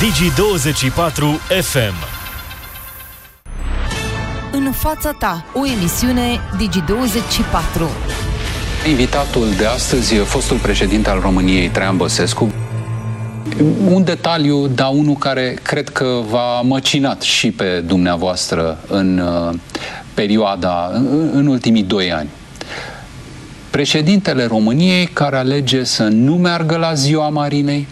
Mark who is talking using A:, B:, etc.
A: Digi24 FM.
B: În fața ta, o emisiune Digi24.
C: Invitatul de astăzi e fostul președinte al României, Traian Băsescu. Un detaliu, dar unul care cred că v-a măcinat și pe dumneavoastră în perioada, în ultimii 2 ani. Președintele României care alege să nu meargă la Ziua Marinei,